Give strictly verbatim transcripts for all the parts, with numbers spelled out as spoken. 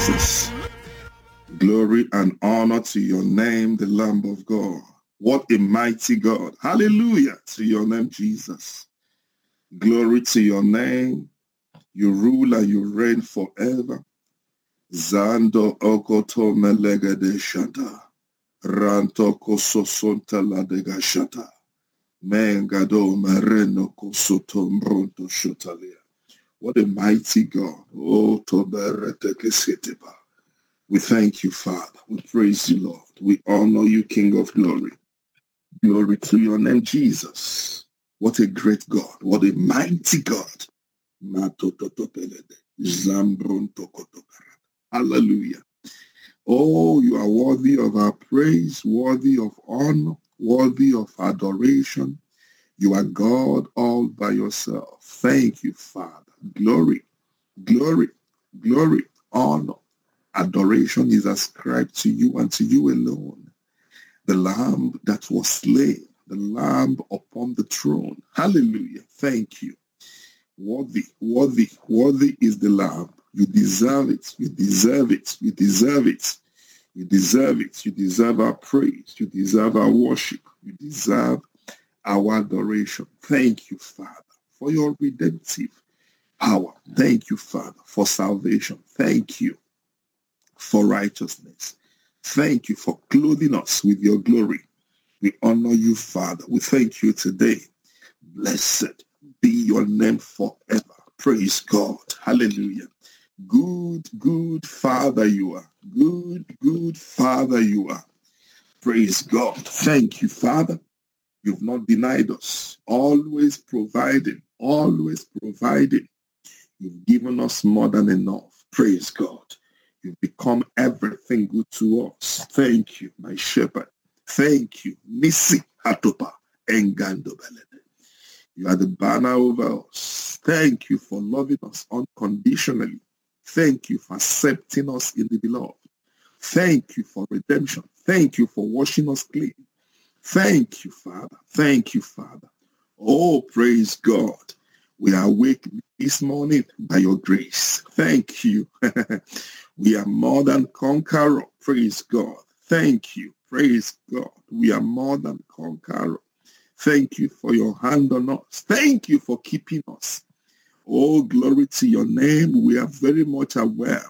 Jesus. Glory and honor to your name, the Lamb of God. What a mighty God. Hallelujah to your name, Jesus. Glory to your name. You rule and you reign forever. Zando okoto melegede shata. Ranto kososonta ladega shata. Mengado mereno kosoto mbronto shotalia. What a mighty God. Oh, toberete kesetepa. We thank you, Father. We praise you, Lord. We honor you, King of glory. Glory to your name, Jesus. What a great God. What a mighty God. Hallelujah. Oh, you are worthy of our praise, worthy of honor, worthy of adoration. You are God all by yourself. Thank you, Father. Glory, glory, glory, honor, adoration is ascribed to you and to you alone. The Lamb that was slain, the Lamb upon the throne. Hallelujah. Thank you. Worthy, worthy, worthy is the Lamb. You deserve it. You deserve it. You deserve it. You deserve it. You deserve our praise. You deserve our worship. You deserve our adoration. Thank you, Father, for your redemptive power. Thank you, Father, for salvation. Thank you for righteousness. Thank you for clothing us with your glory. We honor you, Father. We thank you today. Blessed be your name forever. Praise God. Hallelujah. Good, good Father you are. Good, good Father you are. Praise God. Thank you, Father. You've not denied us. Always providing. Always providing. You've given us more than enough. Praise God. You've become everything good to us. Thank you, my shepherd. Thank you. Nisi Hatopa Engando Belede. You are the banner over us. Thank you for loving us unconditionally. Thank you for accepting us in the beloved. Thank you for redemption. Thank you for washing us clean. Thank you, Father. Thank you, Father. Oh, praise God. We are awake this morning by your grace. Thank you. We are more than conqueror. Praise God. Thank you. Praise God. We are more than conqueror. Thank you for your hand on us. Thank you for keeping us. Oh, glory to your name. We are very much aware.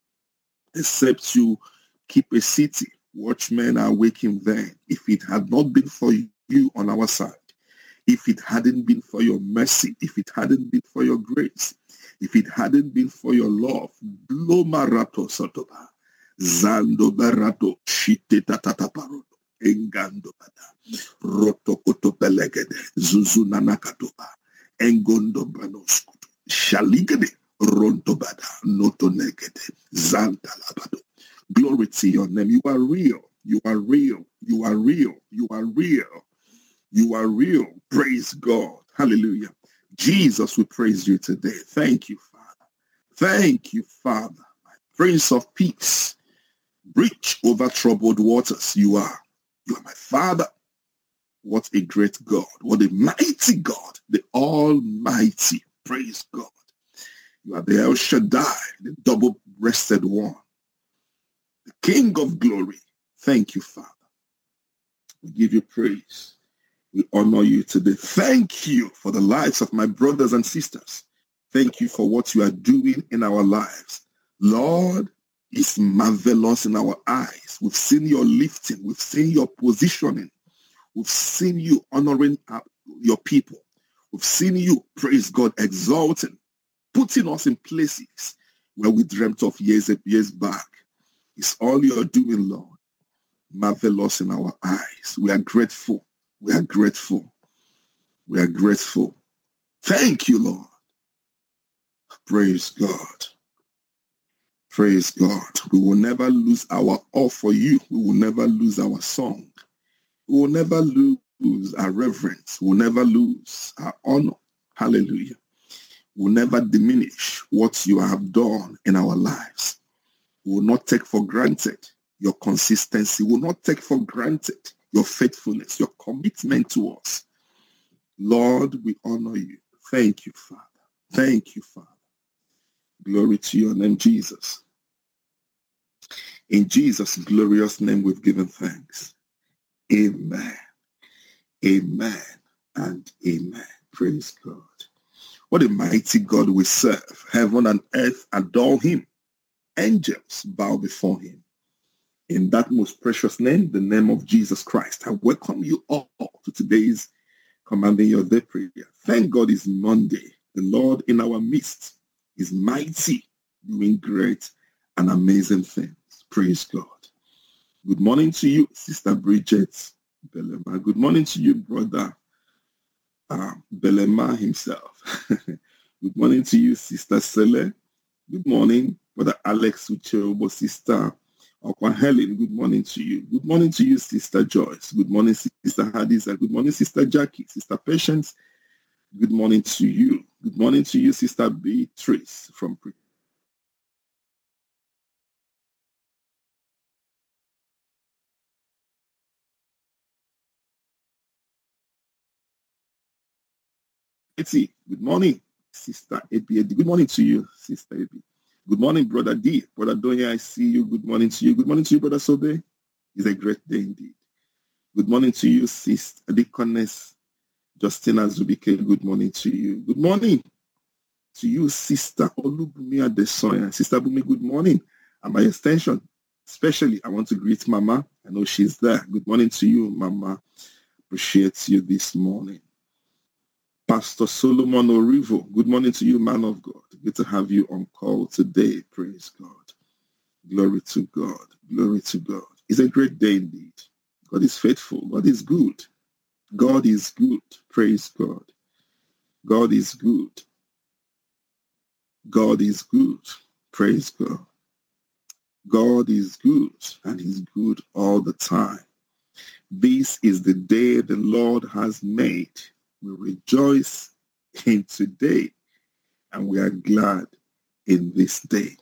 Except you keep a city, watchmen are waking vain. If it had not been for you on our side, if it hadn't been for your mercy, if it hadn't been for your grace, if it hadn't been for your love, Blomarato Sotoba, Zando Barato, Shite Tatataparoto, Engando Bada, Rotokoto Pelegede, Zuzunana Katoba, Engondo Branoskuto, Shaligede, Ronto Bada, Noto Negede, Zanta Labado. Glory to your name. You are real. You are real. You are real. You are real. You are real. Praise God. Hallelujah. Jesus, we praise you today. Thank you, Father. Thank you, Father. My Prince of Peace. Bridge over troubled waters. You are. You are my Father. What a great God. What a mighty God. The Almighty. Praise God. You are the El Shaddai, the double-breasted one. The King of glory. Thank you, Father. We give you praise. We honor you today. Thank you for the lives of my brothers and sisters. Thank you for what you are doing in our lives. Lord, it's marvelous in our eyes. We've seen your lifting. We've seen your positioning. We've seen you honoring your people. We've seen you, praise God, exalting, putting us in places where we dreamt of years and years back. It's all you're doing, Lord. Marvelous in our eyes. We are grateful. We are grateful. We are grateful. Thank you, Lord. Praise God. Praise God. We will never lose our awe for you. We will never lose our song. We will never lose our reverence. We will never lose our honor. Hallelujah. We will never diminish what you have done in our lives. We will not take for granted your consistency. We will not take for granted your faithfulness, your commitment to us. Lord, we honor you. Thank you, Father. Thank you, Father. Glory to your name, Jesus. In Jesus' glorious name, we've given thanks. Amen. Amen and amen. Praise God. What a mighty God we serve. Heaven and earth adore him. Angels bow before him. In that most precious name, the name of Jesus Christ, I welcome you all to today's Commanding Your Day prayer. Thank God it's Monday. The Lord in our midst is mighty, doing great and amazing things. Praise God. Good morning to you, Sister Bridget Belema. Good morning to you, Brother uh, Belema himself. Good morning to you, Sister Sele. Good morning, Brother Alex Ucheobo, Sister Okwa Helen. Good morning to you. Good morning to you, Sister Joyce. Good morning, Sister Hadiza. Good morning, Sister Jackie. Sister Patience. Good morning to you. Good morning to you, Sister Beatrice from Pretty. Good morning, Sister Ebi. Good morning to you, Sister Ebi. Good morning, Brother D. Brother Donya, I see you. Good morning to you. Good morning to you, Brother Sobe. It's a great day indeed. Good morning to you, Sister Deaconess Justina Zubike. Good morning to you. Good morning to you, Sister Olubumi Adesoya. Sister Bumi, good morning. And by extension, especially, I want to greet Mama. I know she's there. Good morning to you, Mama. Appreciate you this morning. Pastor Solomon Orivo, good morning to you, man of God. Good to have you on call today. Praise God. Glory to God. Glory to God. It's a great day indeed. God is faithful. God is good. God is good. Praise God. God is good. God is good. Praise God. God is good, and he's good all the time. This is the day the Lord has made. We rejoice in today, and we are glad in this day.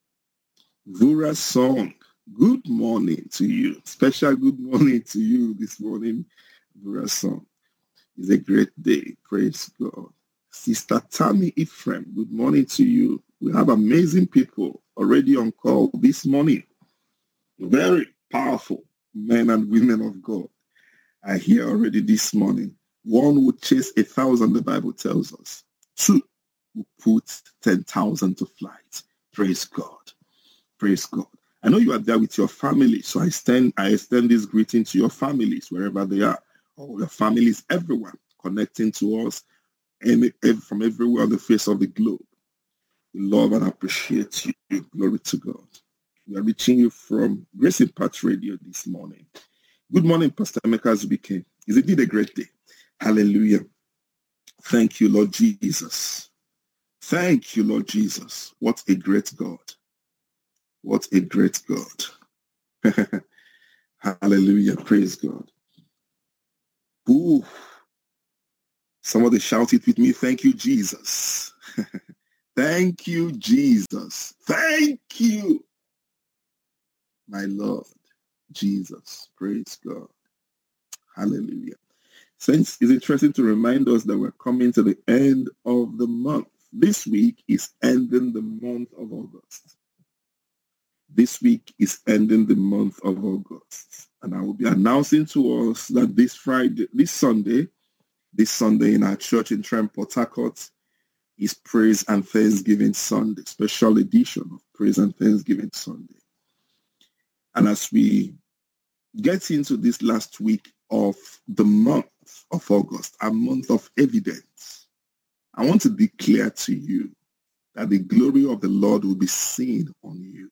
Vura's song, good morning to you. Special good morning to you this morning, Vura's song. It's a great day. Praise God. Sister Tammy Ephraim, good morning to you. We have amazing people already on call this morning. Very powerful men and women of God are here already this morning. One would chase a thousand, the Bible tells us. Two would put ten thousand to flight. Praise God. Praise God. I know you are there with your family, so I extend, I extend this greeting to your families, wherever they are, or your families everywhere, connecting to us and from everywhere on the face of the globe. We love and appreciate you. Glory to God. We are reaching you from Grace Impact Radio this morning. Good morning, Pastor Emeka Zubike. It's indeed a great day. Hallelujah. Thank you, Lord Jesus. Thank you, Lord Jesus. What a great God. What a great God. Hallelujah. Praise God. Ooh. Somebody shout it with me. Thank you, Jesus. Thank you, Jesus. Thank you, my Lord Jesus. Praise God. Hallelujah. Saints, it's interesting to remind us that we're coming to the end of the month. This week is ending the month of August. This week is ending the month of August. And I will be announcing to us that this Friday, this Sunday, this Sunday in our church in Trent, Port Harcourt, is Praise and Thanksgiving Sunday, special edition of Praise and Thanksgiving Sunday. And as we get into this last week of the month of August, a month of evidence, I want to declare to you that the glory of the Lord will be seen on you.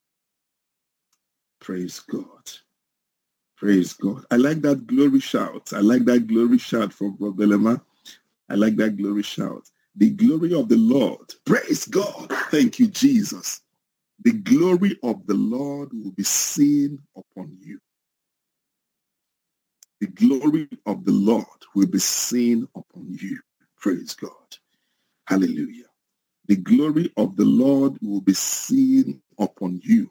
Praise God. Praise God. I like that glory shout. I like that glory shout from Brother Belema. I like that glory shout. The glory of the Lord. Praise God. Thank you, Jesus. The glory of the Lord will be seen upon you. The glory of the Lord will be seen upon you. Praise God. Hallelujah. The glory of the Lord will be seen upon you.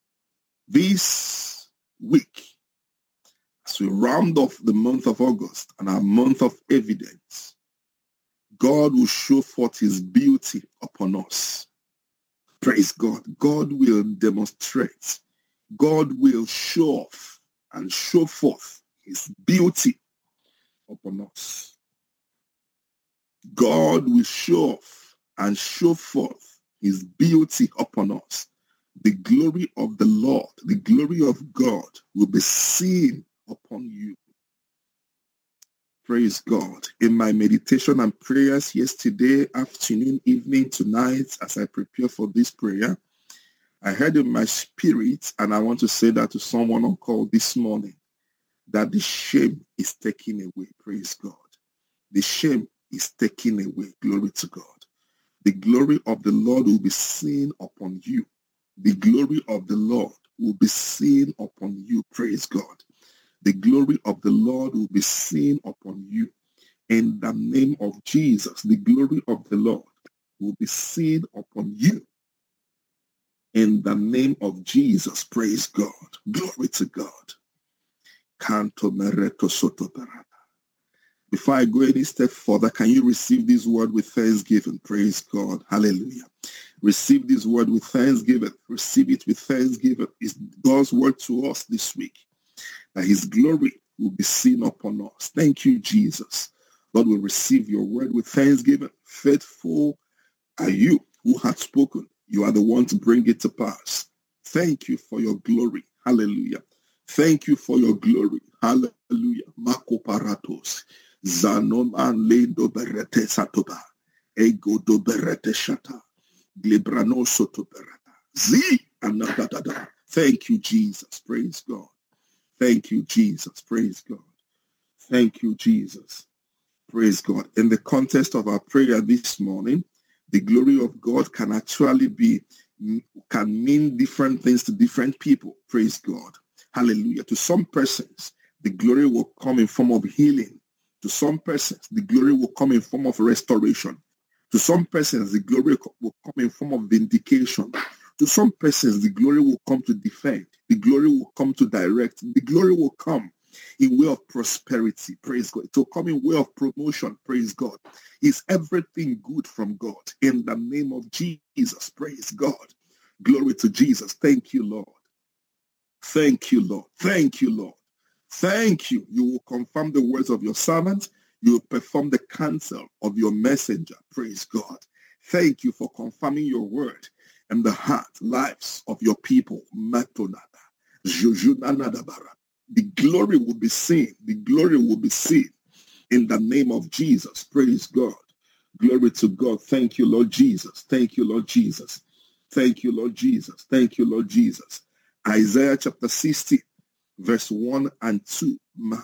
This week, as we round off the month of August and our month of evidence, God will show forth his beauty upon us. Praise God. God will demonstrate God will show off and show forth his beauty upon us. God will show off and show forth his beauty upon us. The glory of the Lord, the glory of God will be seen upon you. Praise God. In my meditation and prayers yesterday, afternoon, evening, tonight, as I prepare for this prayer, I heard in my spirit, and I want to say that to someone on call this morning, that the shame is taken away. Praise God. The shame is taken away. Glory to God. The glory of the Lord will be seen upon you. The glory of the Lord will be seen upon you. Praise God. The glory of the Lord will be seen upon you. In the name of Jesus, the glory of the Lord will be seen upon you. In the name of Jesus, praise God. Glory to God. Canto mereto soto parada. Before I go any step further, can you receive this word with thanksgiving? Praise God. Hallelujah. Receive this word with thanksgiving. Receive it with thanksgiving. It's God's word to us this week, that his glory will be seen upon us. Thank you, Jesus. Lord, we receive your word with thanksgiving. Faithful are you who had spoken. You are the one to bring it to pass. Thank you for your glory. Hallelujah. Thank you for your glory. Hallelujah. Mako paratos. Zanoman lendo berete satoba. Ego do berete shata. Glibrano soto berata. Zi anadadada. Thank you, Jesus. Praise God. Thank you, Jesus. Praise God. Thank you, Jesus. Praise God. In the context of our prayer this morning, the glory of God can actually be, can mean different things to different people. Praise God. Hallelujah. To some persons, the glory will come in form of healing. To some persons, the glory will come in form of restoration. To some persons, the glory will come in form of vindication. To some persons, the glory will come to defend. The glory will come to direct. The glory will come in way of prosperity. Praise God. It will come in way of promotion. Praise God. Is everything good from God? In the name of Jesus. Praise God. Glory to Jesus. Thank you, Lord. Thank you, Lord. Thank you, Lord. Thank you. You will confirm the words of your servant. You will perform the counsel of your messenger. Praise God. Thank you for confirming your word and the heart, lives of your people. The glory will be seen. The glory will be seen in the name of Jesus. Praise God. Glory to God. Thank you, Lord Jesus. Thank you, Lord Jesus. Thank you, Lord Jesus. Thank you, Lord Jesus. Isaiah chapter sixty, verse one and two.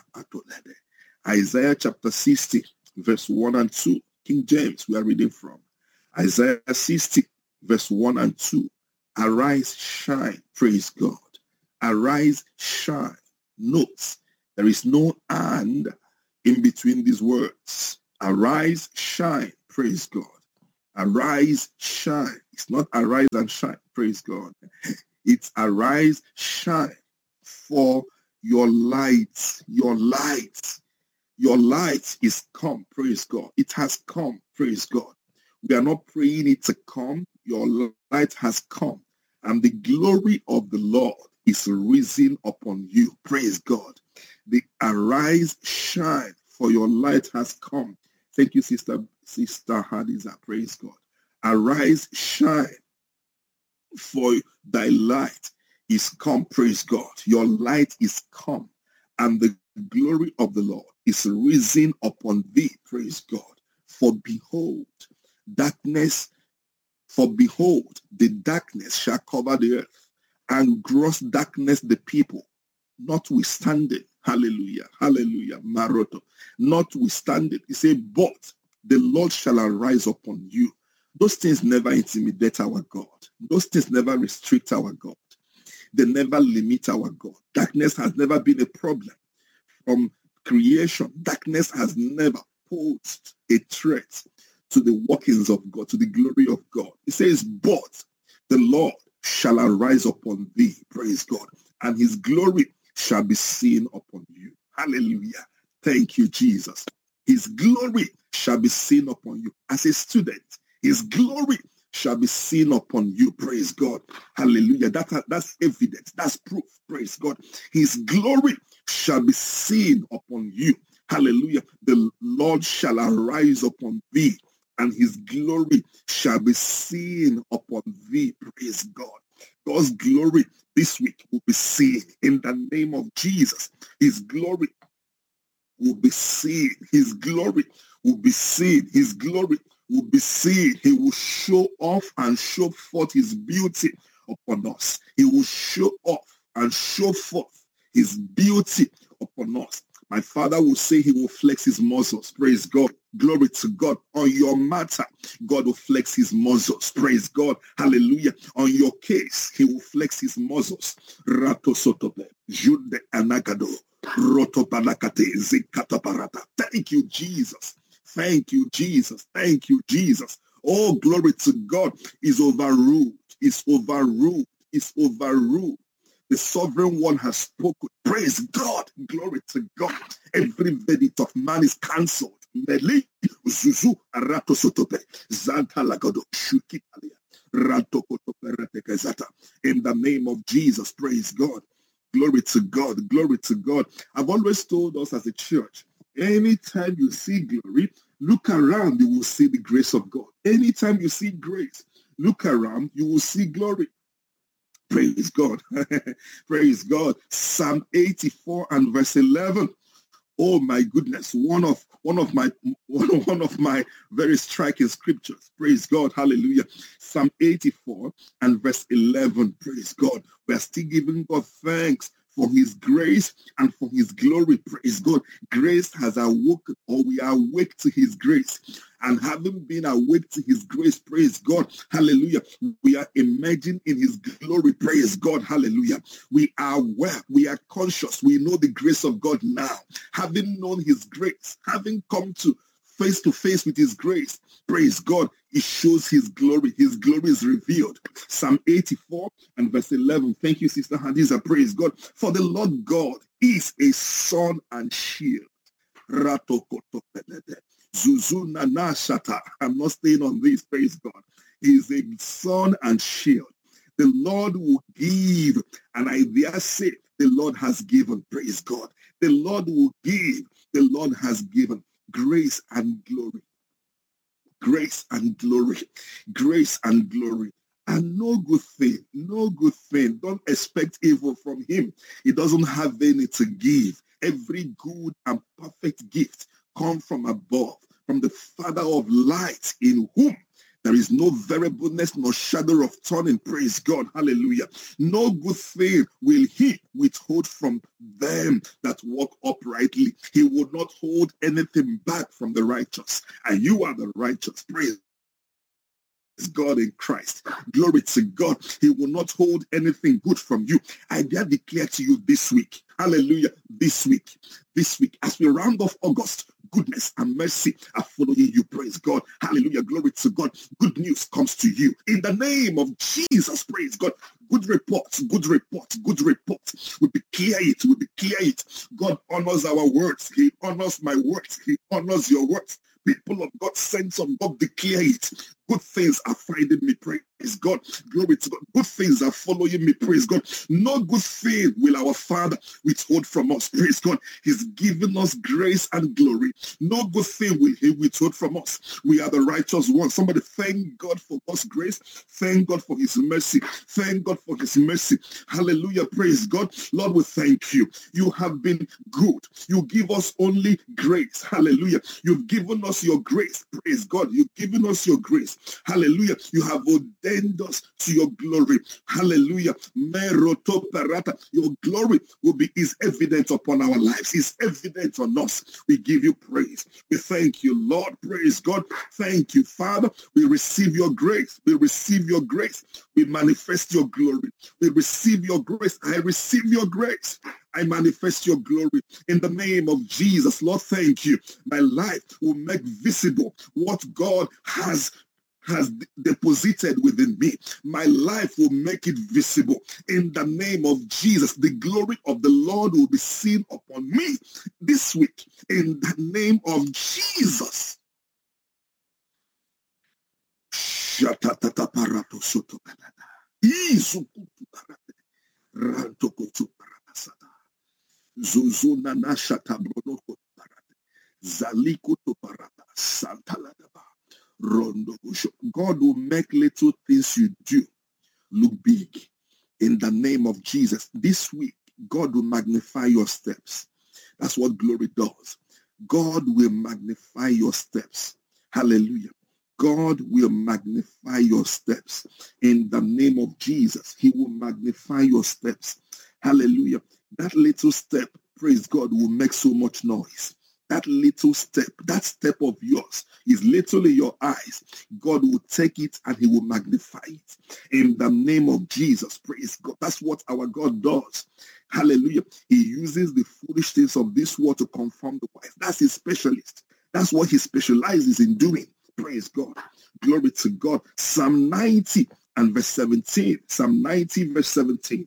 Isaiah chapter sixty, verse one and two. King James, we are reading from. Isaiah sixty, verse one and two. Arise, shine, praise God. Arise, shine. Note, there is no and in between these words. Arise, shine, praise God. Arise, shine. It's not arise and shine, praise God. It's arise, shine, for your light, your light, your light is come, praise God. It has come, praise God. We are not praying it to come. Your light has come, and the glory of the Lord is risen upon you. Praise God. The arise, shine, for your light has come. Thank you, Sister Sister Hadiza. Praise God. Arise, shine, for thy light is come. Praise God. Your light is come, and the glory of the Lord is risen upon thee. Praise God. For behold, darkness, for behold, the darkness shall cover the earth, and gross darkness the people. Notwithstanding, hallelujah, hallelujah, Maroto. Notwithstanding, he said, but the Lord shall arise upon you. Those things never intimidate our God. Those things never restrict our God. They never limit our God. Darkness has never been a problem. From creation, darkness has never posed a threat to the workings of God, to the glory of God. It says, but the Lord shall arise upon thee, praise God, and his glory shall be seen upon you. Hallelujah. Thank you, Jesus. His glory shall be seen upon you. As a student, his glory shall be seen upon you. Praise God. Hallelujah. That, that's evidence. That's proof. Praise God. His glory shall be seen upon you. Hallelujah. The Lord shall arise upon thee, and his glory shall be seen upon thee. Praise God. God's glory this week will be seen in the name of Jesus. His glory will be seen. His glory will be seen. His glory will be seen. He will show off and show forth his beauty upon us. He will show off and show forth his beauty upon us. My father will say he will flex his muscles. Praise God. Glory to God. On your matter, God will flex his muscles. Praise God. Hallelujah. On your case, he will flex his muscles. Rato sotope. Jude anagado. Roto panakate. Zikataparata. Thank you, Jesus. Thank you, Jesus. Thank you, Jesus. Oh, glory to God. Is overruled. Is overruled. Is overruled. The sovereign one has spoken. Praise God. Glory to God. Every verdict of man is cancelled. Meli, Zuzu, Arato Sotope, Zanta Lagado, Shukitalia, Rato Kotope, in the name of Jesus. Praise God. Glory to God. Glory to God. I've always told us as a church, anytime you see glory, look around, you will see the grace of God. Anytime you see grace, look around, you will see glory. Praise God. Praise God. Psalm eighty-four and verse eleven. Oh my goodness. One of one of my one, one of my very striking scriptures. Praise God. Hallelujah. Psalm eighty-four and verse eleven. Praise God. We are still giving God thanks for his grace and for his glory. Praise God. Grace has awoken, or we are awake to his grace. And having been awake to his grace, praise God, hallelujah, we are emerging in his glory, praise God, hallelujah. We are aware, we are conscious, we know the grace of God now. Having known his grace, having come to face to face with his grace, praise God, it shows his glory. His glory is revealed. Psalm eighty-four and verse eleven. Thank you, Sister Hadiza. Praise God. For the Lord God is a sun and shield. Zuzuna na shata. I'm not staying on this. Praise God. He is a sun and shield. The Lord will give, and I dare say, the Lord has given. Praise God. The Lord will give. The Lord has given grace and glory. Grace and glory. Grace and glory. And no good thing, no good thing. Don't expect evil from him. He doesn't have any to give. Every good and perfect gift comes from above, from the Father of lights, in whom there is no variableness nor shadow of turning. Praise God. Hallelujah. No good thing will he withhold from them that walk uprightly. He will not hold anything back from the righteous. And you are the righteous. Praise God in Christ. Glory to God. He will not hold anything good from you. I dare declare to you this week. Hallelujah. This week. This week. As we round off August, goodness and mercy are following you. Praise God. Hallelujah. Glory to God. Good news comes to you. In the name of Jesus. Praise God. Good reports. Good reports. Good reports. We declare it. We declare it. God honors our words. He honors my words. He honors your words. People of God, sense of God, declare it. Good things are finding me. Praise God. Glory to God. Good things are following me. Praise God. No good thing will our Father withhold from us. Praise God. He's given us grace and glory. No good thing will he withhold from us. We are the righteous ones. Somebody thank God for God's grace. Thank God for his mercy. Thank God for his mercy. Hallelujah. Praise God. Lord, we thank you. You have been good. You give us only grace. Hallelujah. You've given us your grace. Praise God. You've given us your grace. Hallelujah. You have ordained us to your glory. Hallelujah. Your glory will be is evident upon our lives. Is evident on us. We give you praise. We thank you, Lord. Praise God. Thank you, Father. We receive your grace. We receive your grace. We manifest your glory. We receive your grace. I receive your grace. I manifest your glory in the name of Jesus. Lord, thank you. My life will make visible what God has has deposited within me. My life will make it visible in the name of Jesus. The glory of the Lord will be seen upon me this week in the name of Jesus. Jatatata parato soto pelada. Izukutu parate. Rantokotu paratasata. Zuzuna nashata bronoko parate. Zalikuto parata. Santaladaba. Rondo. God will make little things you do look big. In the name of Jesus. This week, God will magnify your steps. That's what glory does. God will magnify your steps. Hallelujah. God will magnify your steps. In the name of Jesus, he will magnify your steps. Hallelujah. That little step, praise God, will make so much noise. That little step, that step of yours is literally your eyes. God will take it and he will magnify it. In the name of Jesus, praise God. That's what our God does. Hallelujah. He uses the foolish things of this world to confirm the wise. That's his specialist. That's what he specializes in doing. Praise God. Glory to God. Psalm ninety and verse seventeen. Psalm ninety verse seventeen.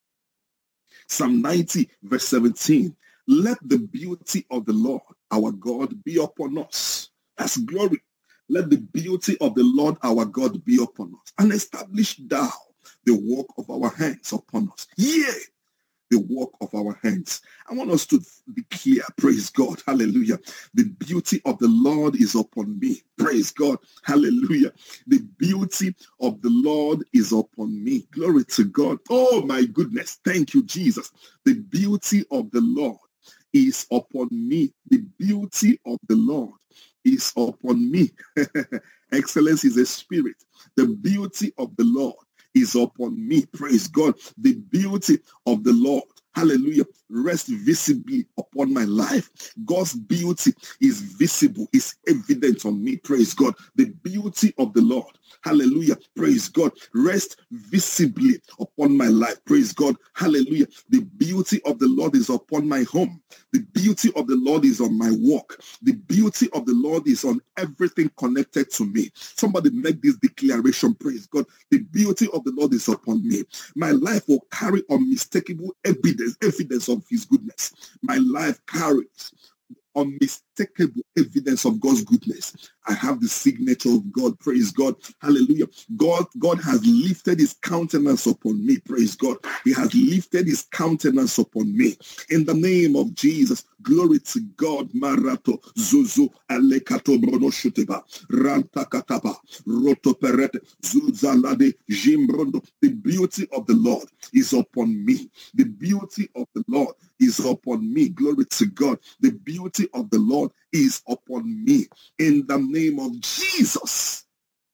Psalm ninety verse seventeen. Let the beauty of the Lord, our God, be upon us. That's glory. Let the beauty of the Lord, our God, be upon us. And establish thou the work of our hands upon us. Yea, the work of our hands. I want us to be clear. Praise God. Hallelujah. The beauty of the Lord is upon me. Praise God. Hallelujah. The beauty of the Lord is upon me. Glory to God. Oh my goodness. Thank you, Jesus. The beauty of the Lord is upon me. The beauty of the Lord is upon me. Excellence is a spirit. The beauty of the Lord is upon me. Praise God. The beauty of the Lord, hallelujah, rests visibly upon my life. God's beauty is visible, is evident on me. Praise God. The beauty of the Lord, hallelujah, praise God, rests visibly upon my life. Praise God. Hallelujah. The beauty of the Lord is upon my home. The beauty of the Lord is on my walk. The beauty of the Lord is on everything connected to me. Somebody make this declaration. Praise God. The beauty of the Lord is upon me. My life will carry unmistakable evidence, evidence of his goodness. My life carries unmistakable evidence of God's goodness. I have the signature of God. Praise God. Hallelujah. God, God has lifted his countenance upon me. Praise God. He has lifted his countenance upon me. In the name of Jesus. Glory to God. Marato Zuzu Alekato Brono Shuteba Rantakataba Roto Perete Zuzalade Jimbrondo. The beauty of the Lord is upon me. The beauty of the Lord is upon me. Glory to God. The beauty of the Lord is upon me. In the name of Jesus.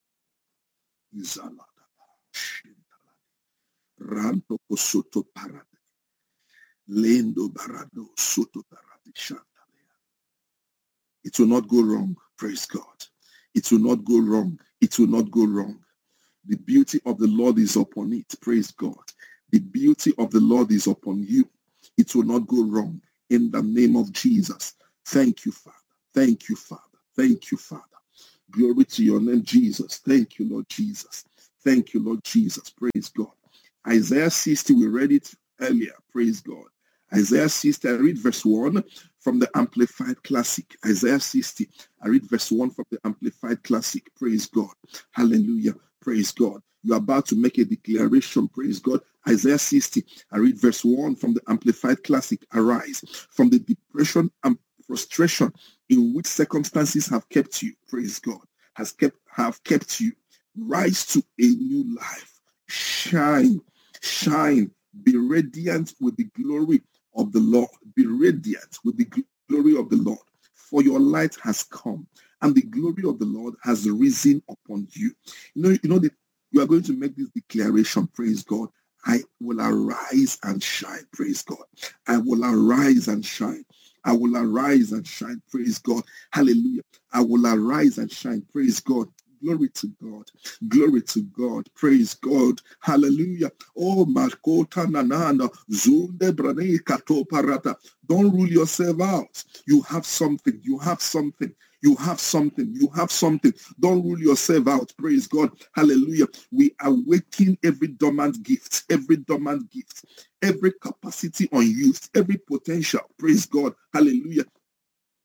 Ranto Kosoto Parade. Lendo Barado Soto Parade Shantalea. It will not go wrong. Praise God. It will not go wrong. It will not go wrong. The beauty of the Lord is upon it. Praise God. The beauty of the Lord is upon you. It will not go wrong. In the name of Jesus. Thank you, Father. Thank you, Father. Thank you, Father. Glory to your name, Jesus. Thank you, Lord Jesus. Thank you, Lord Jesus. Praise God. Isaiah sixty, we read it earlier. Praise God. Isaiah sixty, I read verse one from the Amplified Classic. Isaiah sixty, I read verse one from the Amplified Classic. Praise God. Hallelujah. Praise God. You are about to make a declaration. Praise God. Isaiah sixty, I read verse one from the Amplified Classic. Arise from the depression and frustration in which circumstances have kept you. Praise God. Has kept, have kept you. Rise to a new life. Shine. Shine. Be radiant with the glory of the Lord. Be radiant with the glory of the Lord. For your light has come, and the glory of the Lord has risen upon you. You know, you know that you are going to make this declaration. Praise God. I will arise and shine. Praise God. I will arise and shine. I will arise and shine. Praise God. Hallelujah. I will arise and shine. Praise God. Glory to God. Glory to God. Praise God. Hallelujah. Oh, Makota Nananda. Zunde Brane Kato Parata. Don't rule yourself out. You have something. You have something. You have something. You have something. Don't rule yourself out. Praise God. Hallelujah. We awaken every dormant gift. Every dormant gift. Every capacity unused. Every potential. Praise God. Hallelujah.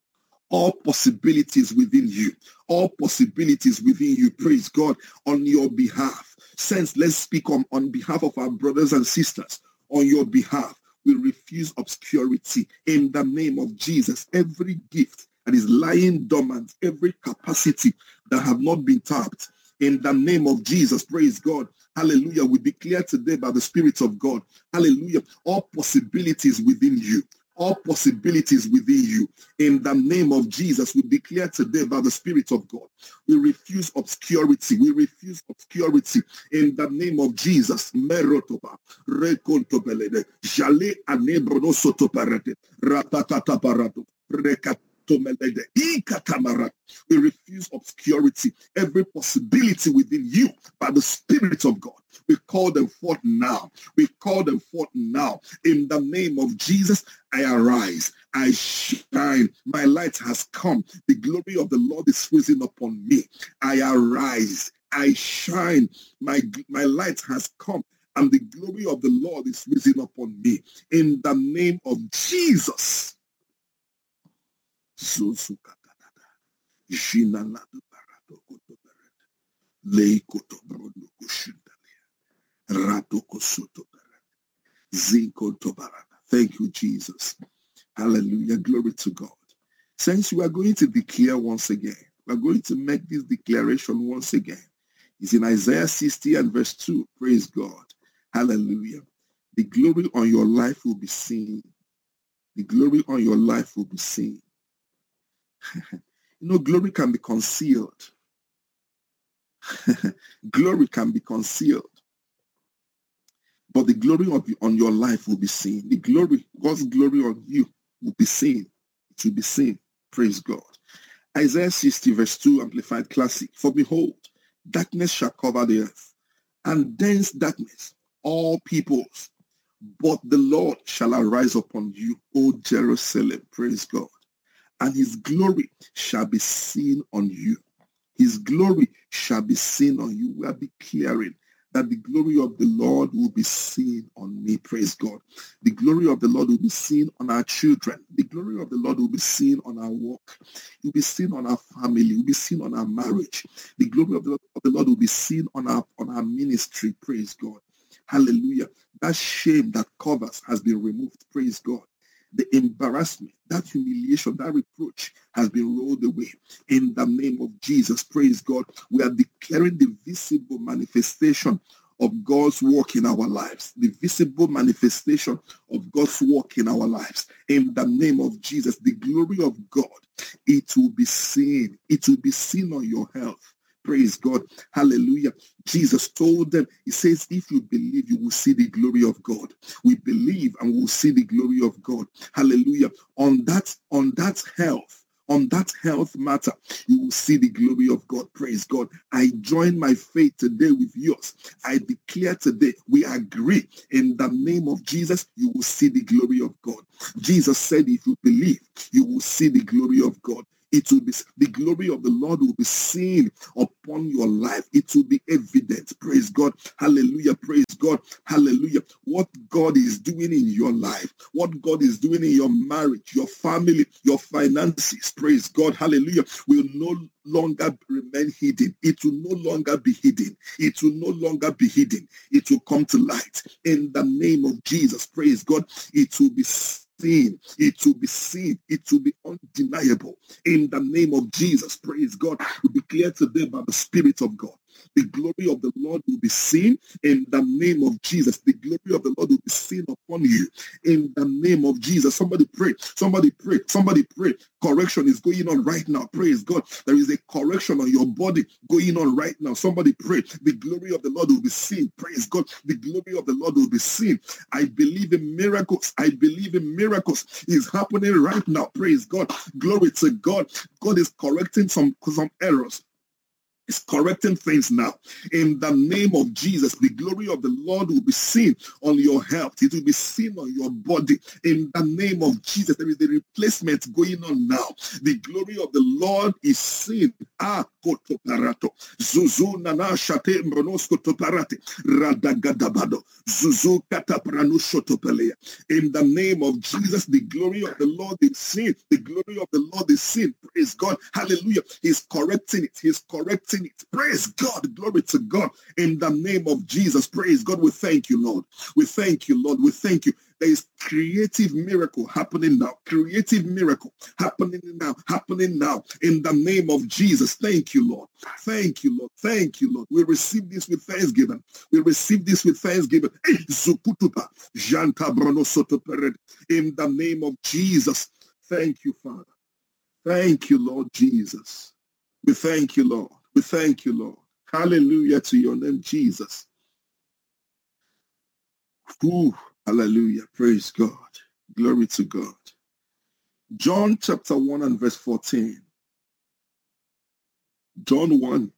all possibilities within you, all possibilities within you, praise God, on your behalf. Since let's speak on, on behalf of our brothers and sisters, on your behalf. We refuse obscurity in the name of Jesus. Every gift that is lying dormant, every capacity that have not been tapped, in the name of Jesus, praise God. Hallelujah. We declare today by the Spirit of God, hallelujah, all possibilities within you, all possibilities within you. In the name of Jesus, we declare today by the Spirit of God, we refuse obscurity. We refuse obscurity in the name of Jesus. Merotoba, rekontobelede, jale anebrono sotoparete, ratatataparatu, rekat. We refuse obscurity, every possibility within you by the Spirit of God. We call them forth now. We call them forth now. In the name of Jesus, I arise. I shine. My light has come. The glory of the Lord is risen upon me. I arise. I shine. My, my light has come. And the glory of the Lord is risen upon me. In the name of Jesus. Thank you, Jesus. Hallelujah. Glory to God. Since we are going to declare once again, we are going to make this declaration once again. It's in Isaiah sixty and verse two. Praise God. Hallelujah. The glory on your life will be seen. The glory on your life will be seen. You know, glory can be concealed. Glory can be concealed. But the glory of you on your life will be seen. The glory, God's glory on you will be seen. It will be seen. Praise God. Isaiah sixty verse two, Amplified Classic. For behold, darkness shall cover the earth, and dense darkness all peoples. But the Lord shall arise upon you, O Jerusalem. Praise God. And his glory shall be seen on you. His glory shall be seen on you. We are declaring that the glory of the Lord will be seen on me. Praise God. The glory of the Lord will be seen on our children. The glory of the Lord will be seen on our work. It will be seen on our family. It will be seen on our marriage. The glory of the, of the Lord will be seen on our, on our ministry. Praise God. Hallelujah. That shame that covers has been removed. Praise God. The embarrassment, that humiliation, that reproach has been rolled away in the name of Jesus. Praise God. We are declaring the visible manifestation of God's work in our lives, the visible manifestation of God's work in our lives. In the name of Jesus, the glory of God, it will be seen. It will be seen on your health. Praise God. Hallelujah. Jesus told them, he says, if you believe, you will see the glory of God. We believe and we'll see the glory of God. Hallelujah. On that, on that health, on that health matter, you will see the glory of God. Praise God. I join my faith today with yours. I declare today, we agree in the name of Jesus, you will see the glory of God. Jesus said, if you believe, you will see the glory of God. It will be, the glory of the Lord will be seen upon your life. It will be evident. Praise God. Hallelujah. Praise God. Hallelujah. What God is doing in your life, what God is doing in your marriage, your family, your finances. Praise God. Hallelujah. Will no longer remain hidden. It will no longer be hidden. It will no longer be hidden. It will come to light in the name of Jesus. Praise God. It will be seen. It will be seen. It will be undeniable in the name of Jesus. Praise God. We declare today by the Spirit of God, the glory of the Lord will be seen in the name of Jesus. The glory of the Lord will be seen upon you in the name of Jesus. Somebody pray. Somebody pray. Somebody pray. Correction is going on right now. Praise God. There is a correction on your body going on right now. Somebody pray. The glory of the Lord will be seen. Praise God. The glory of the Lord will be seen. I believe in miracles. I believe in miracles. It's happening right now. Praise God. Glory to God. God is correcting some, some errors. It's correcting things now. In the name of Jesus, the glory of the Lord will be seen on your health. It will be seen on your body. In the name of Jesus, there is a replacement going on now. The glory of the Lord is seen. Ah, kotoparato. Zuzu nana shate mbronosko toparate. Radagadabado. Zuzu katapranu shotopelea. In the name of Jesus, the glory of the Lord is seen. The glory of the Lord is seen. Praise God. Hallelujah. He's correcting it. He's correcting it. Praise God. Glory to God. In the name of Jesus. Praise God. We thank you, Lord. We thank you, Lord. We thank you. There is creative miracle happening now. Creative miracle happening now. Happening now. In the name of Jesus. Thank you, Lord. Thank you, Lord. Thank you, Lord. We receive this with thanksgiving. We receive this with thanksgiving. Zukutupa. Janta Brono Soto Pered. In the name of Jesus. Thank you, Father. Thank you, Lord Jesus. We thank you, Lord. We thank you, Lord. Hallelujah to your name, Jesus. Ooh, hallelujah. Praise God. Glory to God. John chapter one and verse fourteen. John one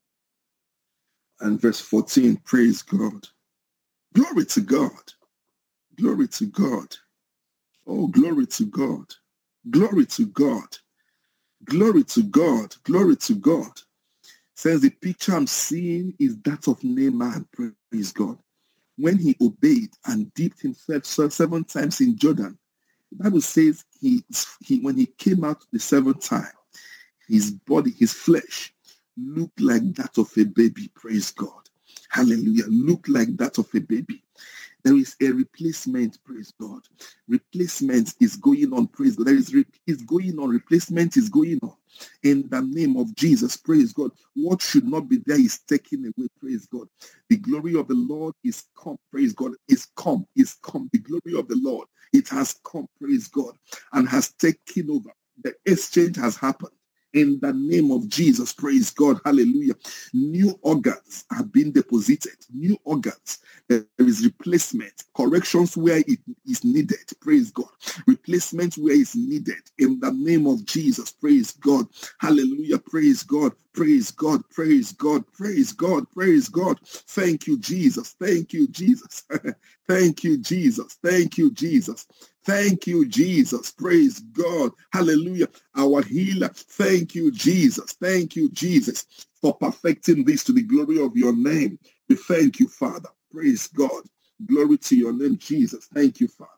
and verse fourteen. Praise God. Glory to God. Glory to God. Oh, glory to God. Glory to God. Glory to God. Glory to God. Says the picture I'm seeing is that of Naaman. Praise God. When he obeyed and dipped himself seven times in Jordan, the Bible says he, he when he came out the seventh time, his body, his flesh, looked like that of a baby. Praise God. Hallelujah. Looked like that of a baby. There is a replacement, praise God. Replacement is going on, praise God. There is re- is going on, replacement is going on. In the name of Jesus, praise God. What should not be there is taken away, praise God. The glory of the Lord is come, praise God. Is come, is come. The glory of the Lord, it has come, praise God, and has taken over. The exchange has happened. In the name of Jesus, praise God, hallelujah. New organs are being deposited. New organs. There is replacement. Corrections where it is needed. Praise God. Replacement where it's needed. In the name of Jesus, praise God. Hallelujah. Praise God. Praise God. Praise God. Praise God. Praise God. Thank you, Jesus. Thank you, Jesus. Thank you, Jesus. Thank you, Jesus. Thank you, Jesus. Praise God. Hallelujah. Our healer. Thank you, Jesus. Thank you, Jesus, for perfecting this to the glory of your name. We thank you, Father. Praise God. Glory to your name, Jesus. Thank you, Father.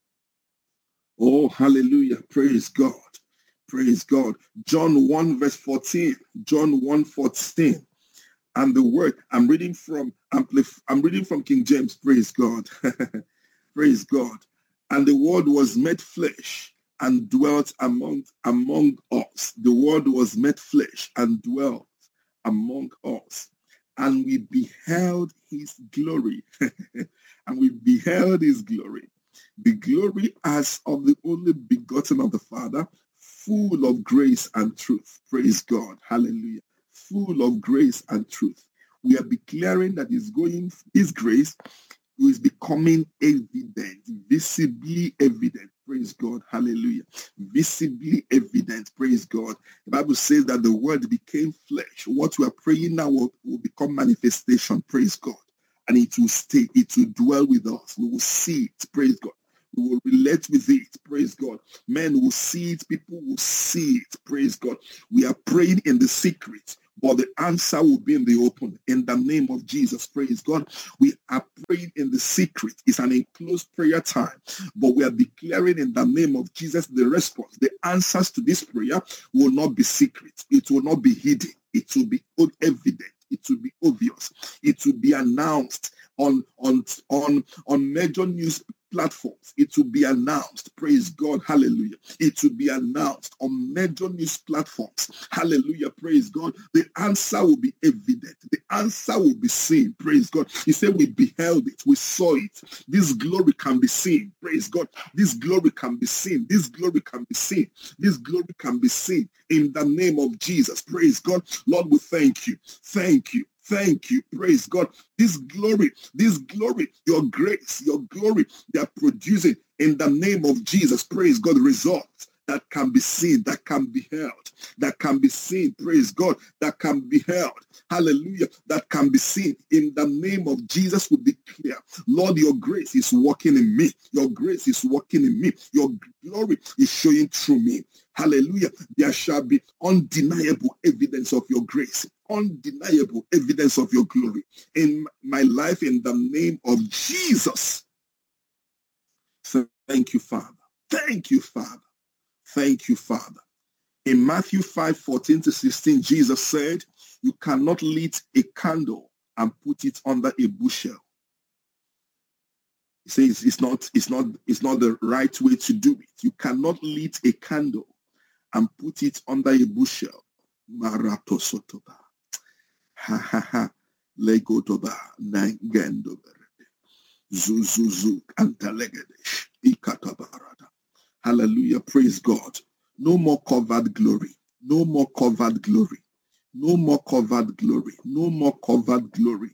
Oh, hallelujah. Praise God. Praise God. John one verse fourteen. John one fourteen. And the word, I'm reading from Amplif- I'm reading from King James. Praise God. Praise God. And the word was made flesh and dwelt among, among us. The word was made flesh and dwelt among us. And we beheld his glory. And we beheld his glory. The glory as of the only begotten of the Father, full of grace and truth. Praise God. Hallelujah. Full of grace and truth. We are declaring that is going, his grace is becoming evident, visibly evident. Praise God. Hallelujah. Visibly evident. Praise God. The Bible says that the word became flesh. What we are praying now will, will become manifestation. Praise God. And it will stay. It will dwell with us. We will see it. Praise God. We will relate with it. Praise God. Men will see it. People will see it. Praise God. We are praying in the secret, but the answer will be in the open. In the name of Jesus. Praise God. We are praying in the secret. It's an enclosed prayer time, but we are declaring in the name of Jesus the response. The answers to this prayer will not be secret. It will not be hidden. It will be evident. It will be obvious. It will be announced on, on, on, on major news platforms. It will be announced. Praise God. Hallelujah. It will be announced on major news platforms. Hallelujah. Praise God. The answer will be evident. The answer will be seen. Praise God. He said we beheld it. We saw it. This glory can be seen. Praise God. This glory can be seen. This glory can be seen. This glory can be seen in the name of Jesus. Praise God. Lord, we thank you. Thank you. Thank you. Praise God. This glory, this glory, your grace, your glory, they are producing in the name of Jesus. Praise God. Results. that can be seen, that can be held, that can be seen, praise God, that can be held, hallelujah, that can be seen. In the name of Jesus, we declare, Lord, your grace is working in me. Your grace is working in me. Your glory is showing through me. Hallelujah. There shall be undeniable evidence of your grace, undeniable evidence of your glory in my life in the name of Jesus. Thank you, Father. Thank you, Father. Thank you, Father. In Matthew five, fourteen to sixteen, Jesus said, you cannot light a candle and put it under a bushel. He says it's not, it's not, it's not the right way to do it. You cannot light a candle and put it under a bushel. Marato sotoba. Ha ha ha. Lego toba. Nangendober. Zuzuzu antalegedesh. Ikatabarada. Hallelujah. Praise God. No more covered glory. No more covered glory. No more covered glory. No more covered glory.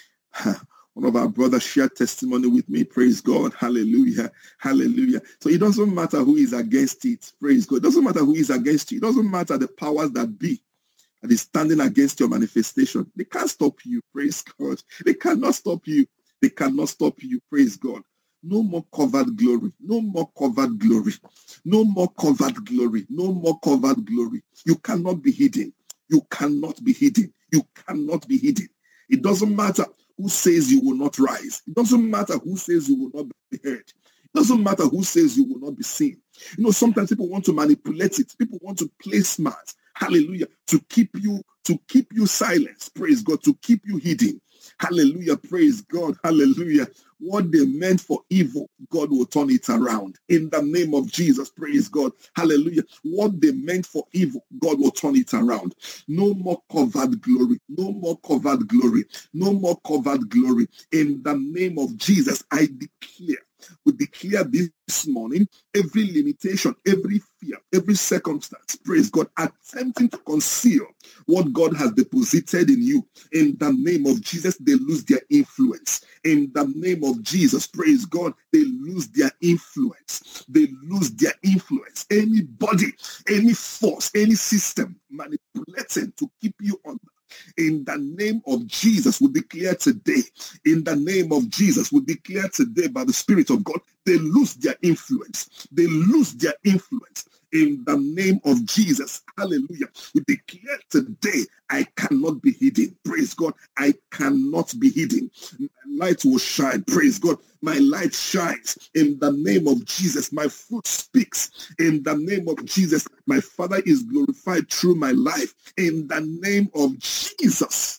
One of our brothers shared testimony with me. Praise God. Hallelujah. Hallelujah. So it doesn't matter who is against it. Praise God. It doesn't matter who is against you. It doesn't matter the powers that be that is standing against your manifestation. They can't stop you. Praise God. They cannot stop you. They cannot stop you. Praise God. No more covered glory. No more covered glory. No more covered glory. No more covered glory. You cannot be hidden. You cannot be hidden. You cannot be hidden. It doesn't matter who says you will not rise. It doesn't matter who says you will not be heard. It doesn't matter who says you will not be seen. You know, sometimes people want to manipulate it. People want to play smart. Hallelujah. To keep you, to keep you silent. Praise God. To keep you hidden. Hallelujah. Praise God. Hallelujah. What they meant for evil, God will turn it around. In the name of Jesus. Praise God. Hallelujah. What they meant for evil, God will turn it around. No more covered glory. No more covered glory. No more covered glory. In the name of Jesus, I declare. We declare this morning every limitation, every fear, every circumstance, praise God, attempting to conceal what God has deposited in you. In the name of Jesus, they lose their influence. In the name of Jesus, praise God, they lose their influence. They lose their influence. Anybody, any force, any system manipulating to keep you under. In the name of Jesus, we declare today, in the name of Jesus, we declare today by the Spirit of God, they lose their influence. They lose their influence. In the name of Jesus, hallelujah. We declare today, I cannot be hidden. Praise God, I cannot be hidden. My light will shine. Praise God, my light shines. In the name of Jesus, my fruit speaks. In the name of Jesus, my Father is glorified through my life. In the name of Jesus.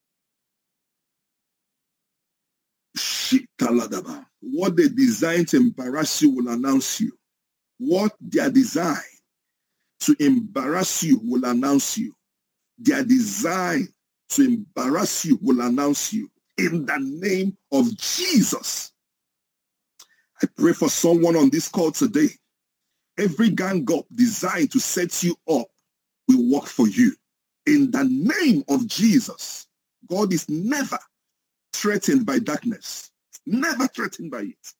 What they design to embarrass you will announce you. What their design to embarrass you will announce you. Their design to embarrass you will announce you. In the name of Jesus. I pray for someone on this call today. Every gang up designed to set you up will work for you. In the name of Jesus. God is never threatened by darkness. Never threatened by it.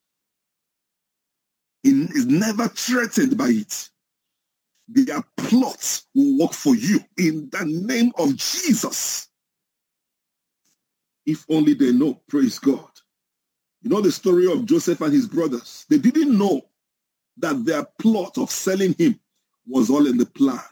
He is never threatened by it. Their plots will work for you in the name of Jesus. If only they know, praise God. You know the story of Joseph and his brothers. They didn't know that their plot of selling him was all in the plan.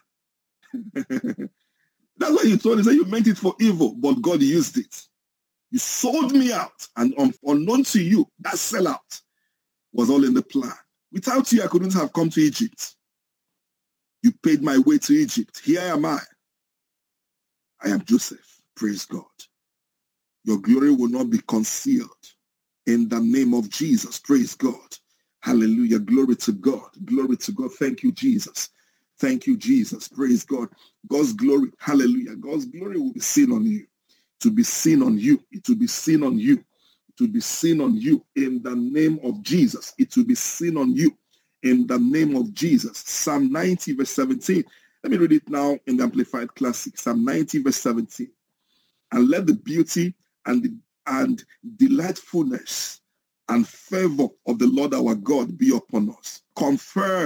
That's why he told him, you meant it for evil, but God used it. You sold me out, and un- unknown to you, that sellout was all in the plan. Without you, I couldn't have come to Egypt. You paid my way to Egypt. Here am I. I am Joseph. Praise God. Your glory will not be concealed. In the name of Jesus. Praise God. Hallelujah. Glory to God. Glory to God. Thank you, Jesus. Thank you, Jesus. Praise God. God's glory. Hallelujah. God's glory will be seen on you. To be seen on you. It will be seen on you. It will be seen on you. In the name of Jesus. It will be seen on you. In the name of Jesus. Psalm ninety verse seventeen. Let me read it now in the Amplified Classic. Psalm ninety verse seventeen. And let the beauty and the, and delightfulness and favor of the Lord our God be upon us. Confirm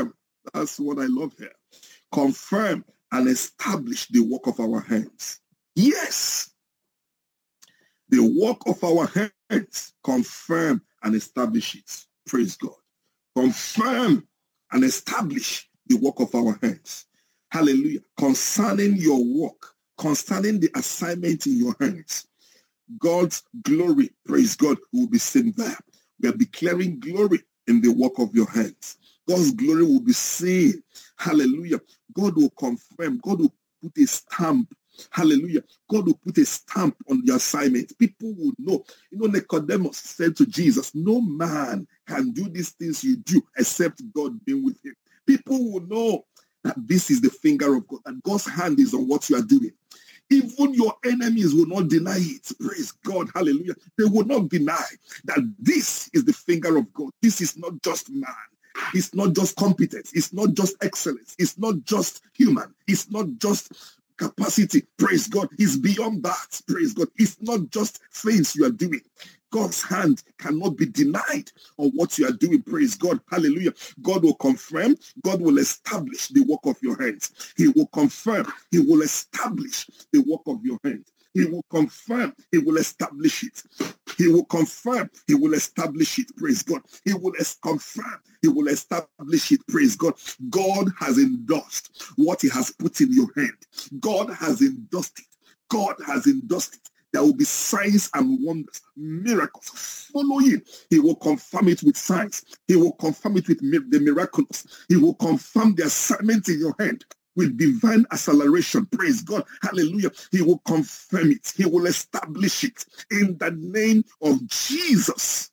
That's what I love here. Confirm and establish the work of our hands. Yes. The work of our hands, confirm and establish it. Praise God. Confirm and establish the work of our hands. Hallelujah. Concerning your work, concerning the assignment in your hands, God's glory, praise God, will be seen there. We are declaring glory in the work of your hands. God's glory will be seen. Hallelujah. God will confirm. God will put a stamp. Hallelujah. God will put a stamp on the assignment. People will know. You know, Nicodemus said to Jesus, no man can do these things you do except God being with him. People will know that this is the finger of God, that God's hand is on what you are doing. Even your enemies will not deny it. Praise God. Hallelujah. They will not deny that this is the finger of God. This is not just man. It's not just competence. It's not just excellence. It's not just human. It's not just capacity. Praise God. It's beyond that. Praise God. It's not just things you are doing. God's hand cannot be denied on what you are doing. Praise God. Hallelujah. God will confirm. God will establish the work of your hands. He will confirm. He will establish the work of your hands. He will confirm. He will establish it. He will confirm. He will establish it. Praise God. He will confirm. He will establish it. Praise God. God has endorsed what he has put in your hand. God has endorsed it. God has endorsed it. There will be signs and wonders, miracles following. He will confirm it with signs. He will confirm it with the miraculous. He will confirm the assignment in your hand with divine acceleration. Praise God. Hallelujah. He will confirm it. He will establish it in the name of Jesus.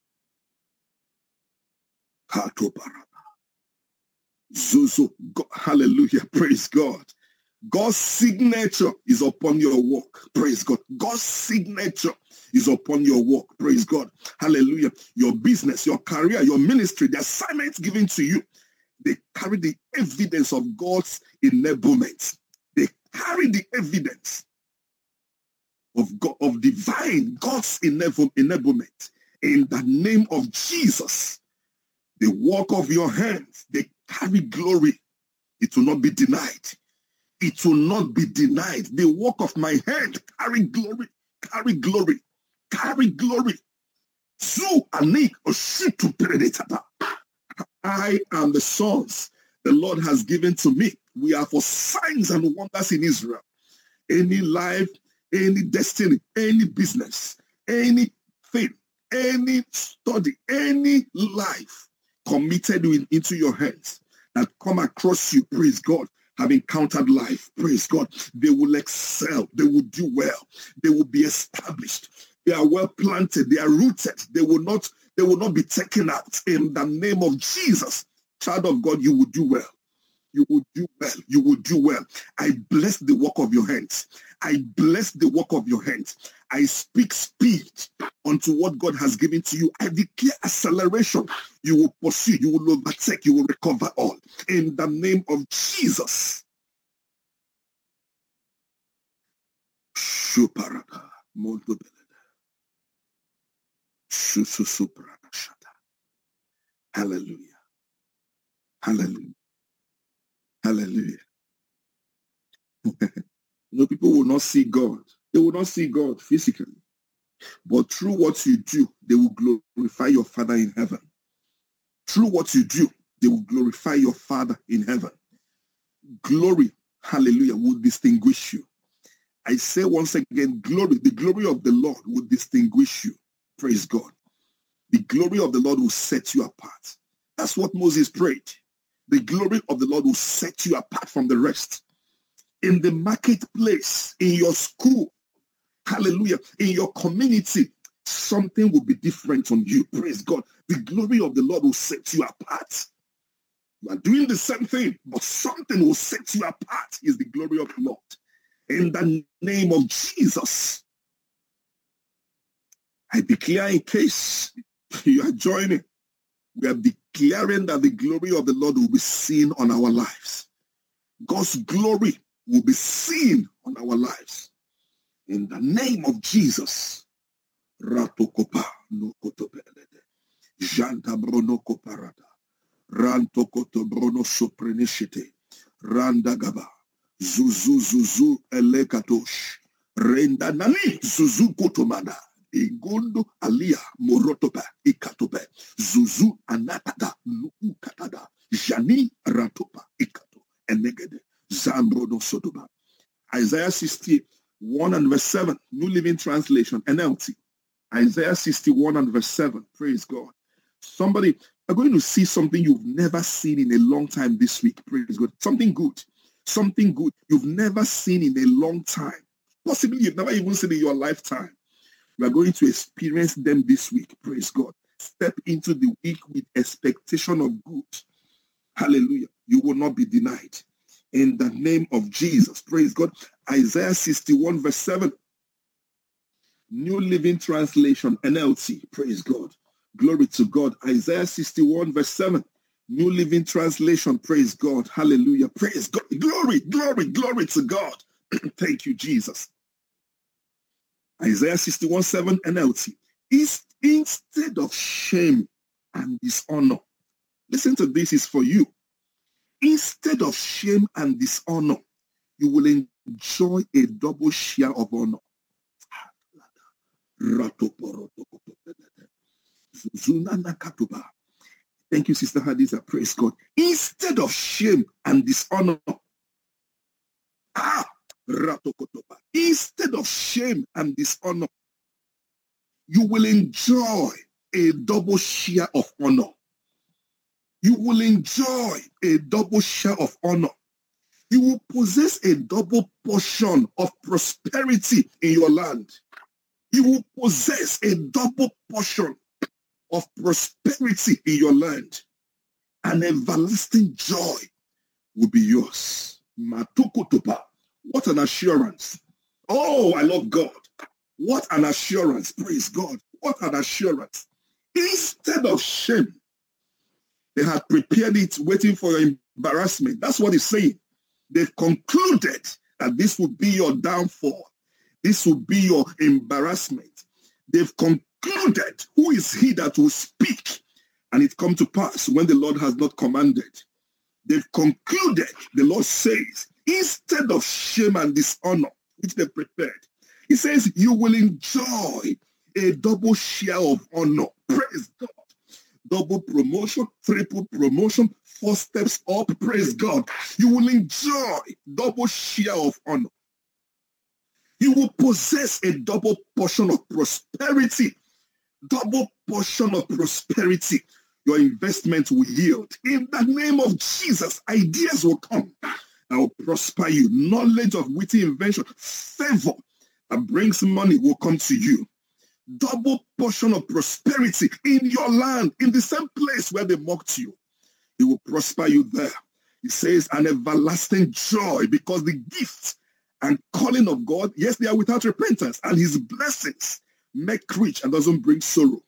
Hallelujah. Praise God. God's signature is upon your work. Praise God. God's signature is upon your work. Praise God. Hallelujah. Your business, your career, your ministry, the assignments given to you, they carry the evidence of God's enablement. They carry the evidence of God, of divine God's enablement. In the name of Jesus, the work of your hands, they carry glory. It will not be denied. It will not be denied. The work of my hand carry glory, carry glory, carry glory. I am the sons the Lord has given to me. We are for signs and wonders in Israel. Any life, any destiny, any business, anything, any study, any life committed into your hands that come across you, praise God, have encountered life, praise God. They will excel. They will do well. They will be established. They are well planted. They are rooted. They will not, they will not be taken out. In the name of Jesus, child of God, you will do well. You will do well. You will do well. I bless the work of your hands. I bless the work of your hands. I speak speed unto what God has given to you. I declare acceleration. You will pursue. You will overtake. You will recover all. In the name of Jesus. Hallelujah. Hallelujah. Hallelujah. You know, people will not see God. They will not see God physically. But through what you do, they will glorify your Father in heaven. Through what you do, they will glorify your Father in heaven. Glory, hallelujah, will distinguish you. I say once again, glory, the glory of the Lord will distinguish you. Praise God. The glory of the Lord will set you apart. That's what Moses prayed. The glory of the Lord will set you apart from the rest. In the marketplace, in your school, hallelujah, in your community, something will be different on you. Praise God. The glory of the Lord will set you apart. You are doing the same thing, but something will set you apart is the glory of the Lord. In the name of Jesus, I declare, in case you are joining, we are declaring that the glory of the Lord will be seen on our lives. God's glory will be seen on our lives. In the name of Jesus. Ratokopa no kotopelede. Janta bronoko parada. Rantokoto brono soprenishite. Randagaba. Zuzu zuzu elekatosh. Renda nani zuzu kotomana. Igondo alia morotopa ikatope. Zuzu anatata nuku katada. Jani ratopa ikato. Enegede. Zambrono sotoba. Isaiah sixty-one and verse seven. New Living Translation. N L T. Isaiah sixty-one and verse seven. Praise God. Somebody are going to see something you've never seen in a long time this week. Praise God. Something good. Something good you've never seen in a long time. Possibly you've never even seen in your lifetime. You are going to experience them this week. Praise God. Step into the week with expectation of good. Hallelujah. You will not be denied. In the name of Jesus. Praise God. Isaiah sixty-one verse seven. New Living Translation, N L T. Praise God. Glory to God. Isaiah sixty-one verse seven. New Living Translation. Praise God. Hallelujah. Praise God. Glory, glory, glory to God. Thank you, Jesus. Isaiah sixty-one seven N L T. Is instead of shame and dishonor. Listen to this, is for you. Instead of shame and dishonor, you will enjoy a double share of honor. Thank you, Sister Hadiza. Praise God. Instead of shame and dishonor, ah, instead of shame and dishonor, you will enjoy a double share of honor. You will enjoy a double share of honor. You will possess a double portion of prosperity in your land. You will possess a double portion of prosperity in your land. An everlasting joy will be yours. Matukutupa. What an assurance. Oh, I love God. What an assurance. Praise God. What an assurance. Instead of shame, they had prepared it waiting for your embarrassment. That's what he's saying. They've concluded that this will be your downfall. This will be your embarrassment. They've concluded, who is he that will speak? And it come to pass when the Lord has not commanded. They've concluded, the Lord says, instead of shame and dishonor, which they prepared, he says, you will enjoy a double share of honor. Praise God. Double promotion, triple promotion, four steps up. Praise God. You will enjoy double share of honor. You will possess a double portion of prosperity. Double portion of prosperity. Your investment will yield. In the name of Jesus, ideas will come that will prosper you. Knowledge of witty invention, favor that brings money will come to you. Double portion of prosperity in your land, in the same place where they mocked you. He will prosper you there. He says, an everlasting joy, because the gift and calling of God, yes, they are without repentance, and his blessings make rich and doesn't bring sorrow.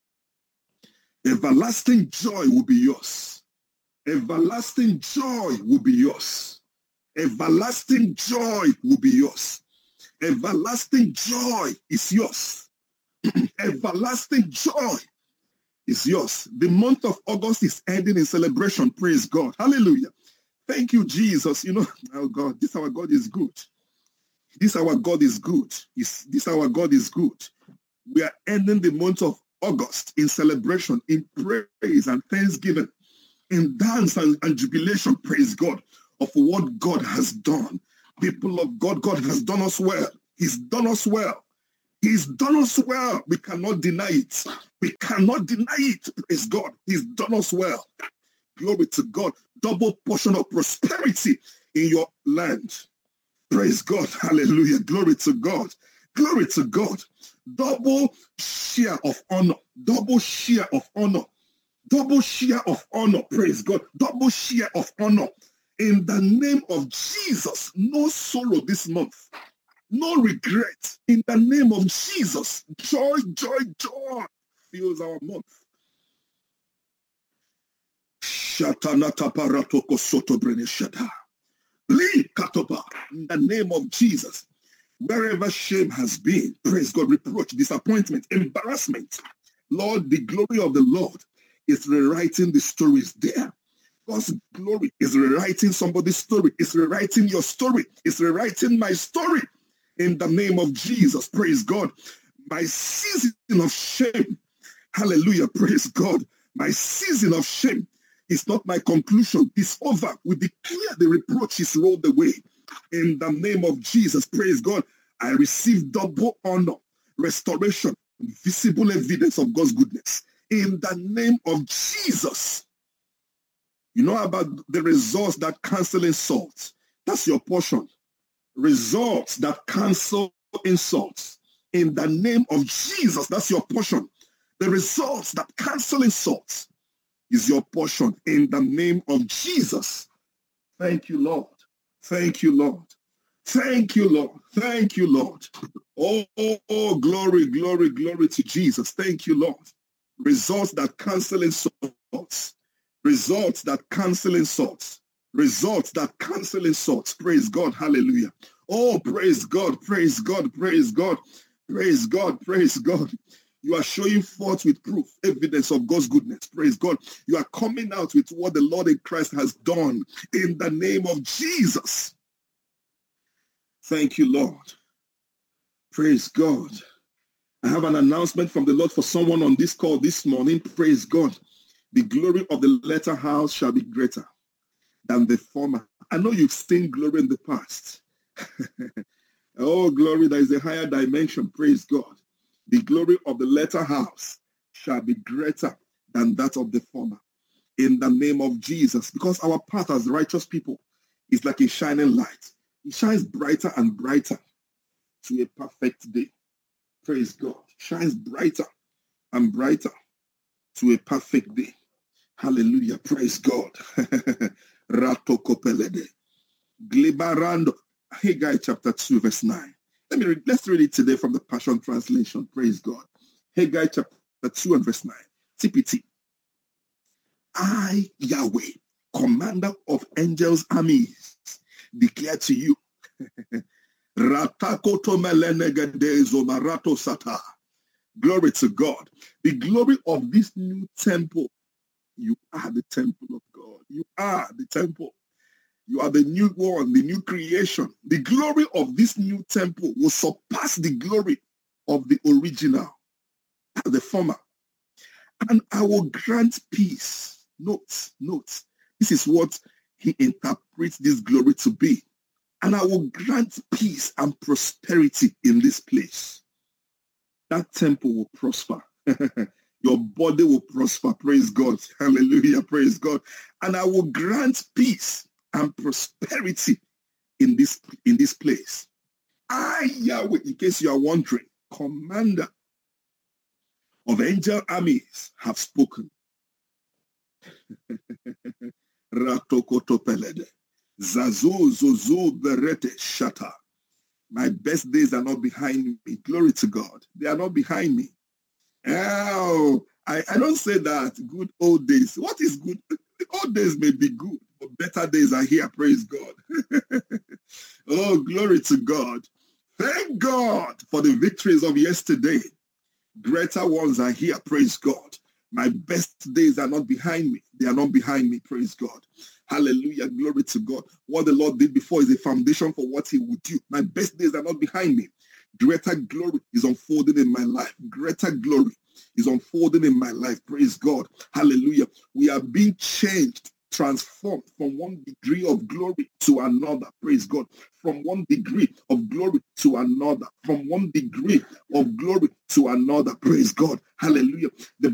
Everlasting joy will be yours. Everlasting joy will be yours. Everlasting joy will be yours. Everlasting joy is yours. Everlasting joy is yours. The month of August is ending in celebration. Praise God. Hallelujah. Thank you, Jesus. You know, oh God, this our God is good. This our God is good. This, this our God is good. We are ending the month of August in celebration, in praise and thanksgiving, in dance and, and jubilation, praise God, of what God has done. People of God, God has done us well. He's done us well. He's done us well. We cannot deny it. We cannot deny it. Praise God. He's done us well. Glory to God. Double portion of prosperity in your land. Praise God. Hallelujah. Glory to God. Glory to God. Double share of honor. Double share of honor. Double share of honor. Praise God. Double share of honor. In the name of Jesus. No sorrow this month. No regret. In the name of Jesus. Joy, joy, joy fills our month. In the name of Jesus. Wherever shame has been, praise God, reproach, disappointment, embarrassment, Lord, the glory of the Lord is rewriting the stories there. God's glory is rewriting somebody's story. It's rewriting your story. It's rewriting my story. In the name of Jesus, praise God. My season of shame, hallelujah, praise God. My season of shame is not my conclusion. It's over. We declare the reproach is rolled away. In the name of Jesus, praise God. I receive double honor, restoration, visible evidence of God's goodness. In the name of Jesus. You know about the results that cancel insults. That's your portion. Results that cancel insults. In the name of Jesus, that's your portion. The results that cancel insults is your portion. In the name of Jesus. Thank you, Lord. Thank you, Lord. Thank you, Lord. Thank you, Lord. Oh, oh, oh, glory, glory, glory to Jesus. Thank you, Lord. Results that cancel insults. Results that cancel insults. Results that cancel insults. Praise God. Hallelujah. Oh, praise God. Praise God. Praise God. Praise God. Praise God. You are showing forth with proof, evidence of God's goodness. Praise God. You are coming out with what the Lord in Christ has done in the name of Jesus. Thank you, Lord. Praise God. I have an announcement from the Lord for someone on this call this morning. Praise God. The glory of the latter house shall be greater than the former. I know you've seen glory in the past. Oh, glory, there is a higher dimension. Praise God. The glory of the latter house shall be greater than that of the former. In the name of Jesus. Because our path as righteous people is like a shining light. It shines brighter and brighter to a perfect day. Praise God. Shines brighter and brighter to a perfect day. Hallelujah. Praise God. Ratokopelede. Glibarando. Haggai chapter two, verse nine. Let me read, let's read it today from the Passion Translation. Praise God. Haggai chapter two and verse nine. T P T. I, Yahweh, commander of angels' armies, declare to you, glory to God. The glory of this new temple. You are the temple of God. You are the temple. You are the new one, the new creation. The glory of this new temple will surpass the glory of the original, the former. And I will grant peace. Note, note. This is what he interprets this glory to be. And I will grant peace and prosperity in this place. That temple will prosper. Your body will prosper. Praise God. Hallelujah. Praise God. And I will grant peace and prosperity in this, in this place. I, Yahweh, in case you are wondering, commander of angel armies, have spoken. Ratokotopelede. Zazu, Zuzu, Berete, Shata. My best days are not behind me. Glory to God. They are not behind me. Oh, I, I don't say that. Good old days. What is good? Old days may be good, but better days are here. Praise God. Oh, glory to God. Thank God for the victories of yesterday. Greater ones are here. Praise God. My best days are not behind me. They are not behind me. Praise God. Hallelujah. Glory to God. What the Lord did before is a foundation for what he would do. My best days are not behind me. Greater glory is unfolding in my life. Greater glory is unfolding in my life. Praise God. Hallelujah. We are being changed, transformed from one degree of glory to another. Praise God. From one degree of glory to another. From one degree of glory to another. Praise God. Hallelujah. The